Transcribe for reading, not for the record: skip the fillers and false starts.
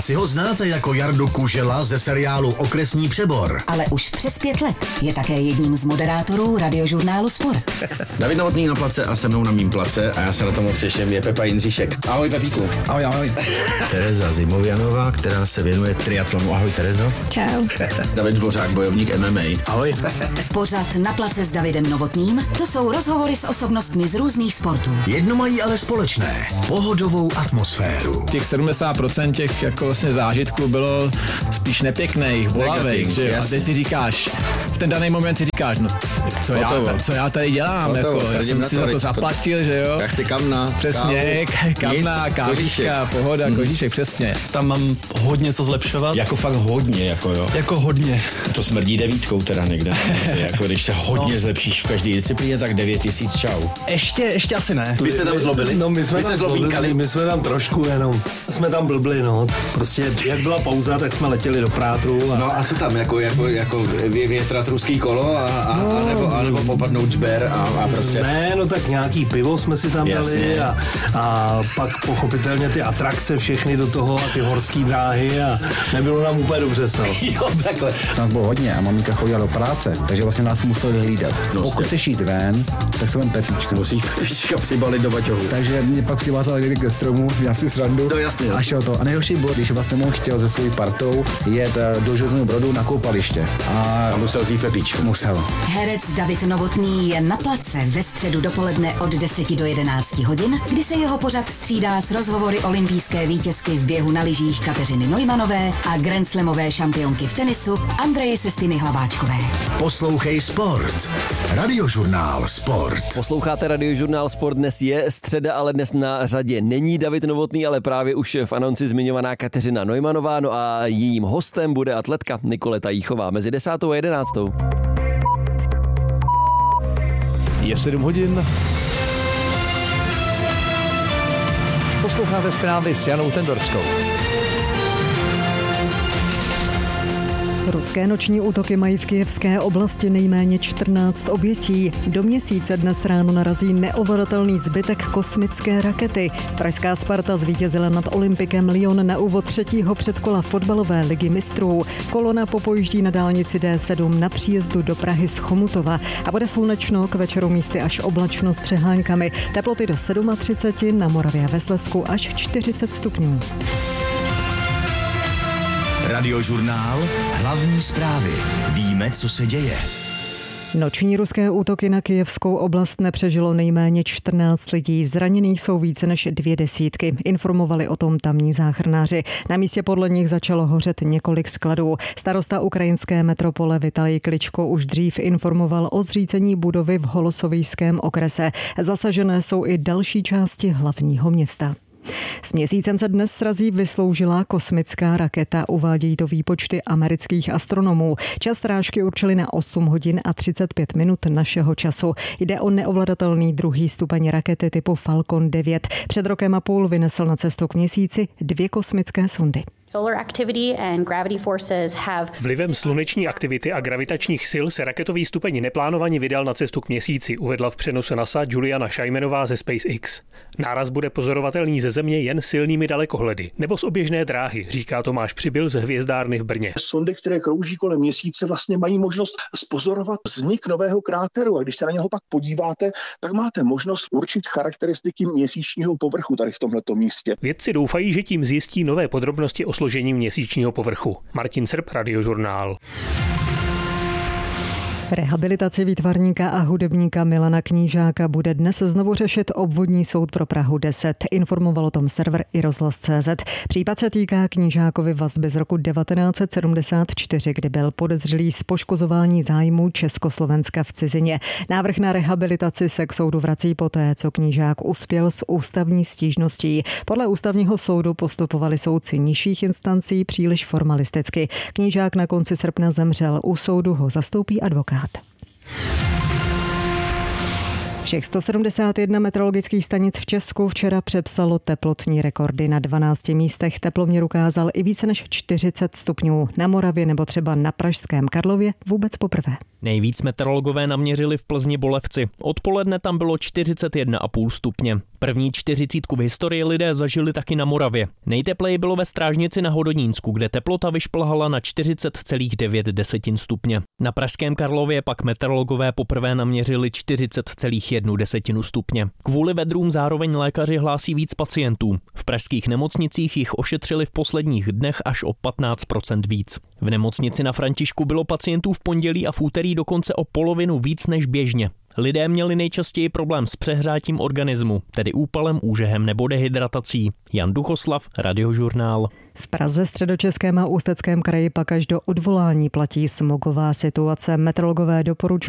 Asi ho znáte jako Jardu Kužela ze seriálu Okresní přebor. Ale už přes 5 let je také jedním z moderátorů radiožurnálu Sport. David Novotný na place a se mnou na mým place a já se na to moc těším, je Pepa Jindříšek. Ahoj Pepíku. Ahoj, ahoj. Tereza Zimovianová, která se věnuje triatlonu. Ahoj Terezo. Čau. David Dvořák, bojovník MMA. Ahoj. Pořad Na place s Davidem Novotným, to jsou rozhovory s osobnostmi z různých sportů. Jedno mají ale společné, pohodovou atmosféru. Těch 70% těch jako vlastně zážitků bylo spíš nepěkných, bolavých, že jo? A teď si říkáš, v ten daný moment si říkáš, no co já tady dělám, jako, já jsem si za to zaplatil, že jo? Já chci kamna. Přesně, kamna, kávička, pohoda, kožíšek, přesně. Tam mám hodně co zlepšovat. Jako fakt hodně, jako jo. Jako hodně. To smrdí 9 teda někde. Jako když se hodně zlepšíš v každé disciplíně, tak 9000 čau. Ještě asi ne. Vy jste tam zlobili? No my jsme tam zlobili, my jsme tam trošku jenom. Jsme tam blbli, no. Prostě jak byla pauza, tak jsme letěli do Prátru. No a co tam, jako větrat ruský kolo a nebo popadnout žber a prostě. Ne, no tak nějaký pivo jsme si tam dali a pak pochopitelně ty atrakce všechny do toho a ty horský dráhy a nebylo nám úplně dobře s Jo, takhle. Nás bylo hodně a maminka chodila do práce, takže vlastně nás museli hlídat. Pokud chceš jít ven, tak se ven Pepíčka. Musíš Pepíčka přibalit do baťohu. Takže mě pak přivázal někdy ke stromu, já si srandu. To jasně. A šel to. A nejhorší bylo, když vlastně on chtěl se svojí partou jet do Železného Brodu na koupaliště. A musel vzít Pepíčku. Musel. Herec David Novotný je na place ve středu dopoledne od 10 do 11 hodin, kdy se jeho pořad střídá s rozhovory olympijské vítězky v běhu na lyžích Kateřiny Neumanové a grandslamové šampionky v tenisu Andreje Sestiny Hlaváčkové. Poslouchej Sport. Radiožurnál Sport. Posloucháte Radiožurnál Sport, dnes je středa, ale dnes na řadě není David Novotný, ale právě už v anonci zmiňovaná Kateřina Neumannová, no a jejím hostem bude atletka Nikoleta Jíchová mezi 10. a 11. Je 7 hodin. Posloucháte zprávy s Janou Tendorskou. Ruské noční útoky mají v kyjevské oblasti nejméně 14 obětí. Do Měsíce dnes ráno narazí neovladatelný zbytek kosmické rakety. Pražská Sparta zvítězila nad Olympikem Lyon na úvod 3. předkola fotbalové ligy mistrů. Kolona popojíždí na dálnici D7 na příjezdu do Prahy z Chomutova a bude slunečno, k večeru místy až oblačno s přeháňkami. Teploty do 37, na Moravě a ve Slezsku až 40 stupňů. Radiožurnál, hlavní zprávy. Víme, co se děje. Noční ruské útoky na kyjevskou oblast nepřežilo nejméně 14 lidí. Zraněných jsou více než 200. Informovali o tom tamní záchranáři. Na místě podle nich začalo hořet několik skladů. Starosta ukrajinské metropole Vitalij Kličko už dřív informoval o zřícení budovy v Holosovýském okrese. Zasažené jsou i další části hlavního města. S Měsícem se dnes srazí vysloužilá kosmická raketa, uvádějí to výpočty amerických astronomů. Čas srážky určili na 8 hodin a 35 minut našeho času. Jde o neovladatelný druhý stupeň rakety typu Falcon 9. Před rokem a půl vynesl na cestu k Měsíci 2 kosmické sondy. Vlivem sluneční aktivity a gravitačních sil se raketový stupeň neplánovaně vydal na cestu k Měsíci, uvedla v přenosu NASA Juliana Scheimenová ze SpaceX. Náraz bude pozorovatelný ze Země jen silnými dalekohledy nebo z oběžné dráhy, říká Tomáš Přibyl z hvězdárny v Brně. Sondy, které krouží kolem Měsíce, vlastně mají možnost zpozorovat vznik nového kráteru a když se na něho pak podíváte, tak máte možnost určit charakteristiky měsíčního povrchu tady v tomhleto místě. Vědci doufají, že tím zjistí nové podrobnosti o složení měsíčního povrchu. Martin Srb, Radiožurnál. Rehabilitaci výtvarníka a hudebníka Milana Knížáka bude dnes znovu řešit Obvodní soud pro Prahu 10. Informoval o tom server iRozhlas.cz. Případ se týká Knížákovy vazby z roku 1974, kdy byl podezřelý z poškozování zájmů Československa v cizině. Návrh na rehabilitaci se k soudu vrací poté, co Knížák uspěl s ústavní stížností. Podle ústavního soudu postupovali soudci nižších instancí příliš formalisticky. Knížák na konci srpna zemřel, u soudu ho zastoupí advokát. Všech 171 meteorologických stanic v Česku včera přepsalo teplotní rekordy. Na 12 místech teploměr ukázal i více než 40 stupňů. Na Moravě nebo třeba na pražském Karlově vůbec poprvé. Nejvíc meteorologové naměřili v Plzni Bolevci. Odpoledne tam bylo 41,5 stupně. První 40 v historii lidé zažili taky na Moravě. Nejtepleji bylo ve Strážnici na Hodonínsku, kde teplota vyšplhala na 40,9 stupně. Na pražském Karlově pak meteorologové poprvé naměřili 40,1 stupně. Kvůli vedrům zároveň lékaři hlásí víc pacientů. V pražských nemocnicích jich ošetřili v posledních dnech až o 15% víc. V nemocnici na Františku bylo pacientů v pondělí a v úterý dokonce o polovinu víc než běžně. Lidé měli nejčastěji problém s přehrátím organismu, tedy úpalem, úžehem nebo dehydratací. Jan Duchoslav, Radiožurnál. V Praze, Středočeském a Ústeckém kraji pak až do odvolání platí smogová situace. Meteorologové doporučují